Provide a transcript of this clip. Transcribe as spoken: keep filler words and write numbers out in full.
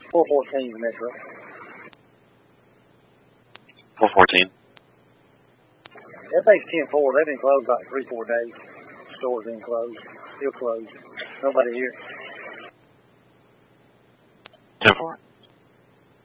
four fourteen Metro. four fourteen. That thing's ten four. They've been closed about three, four days. Store's been closed. Still closed. Nobody here. ten four.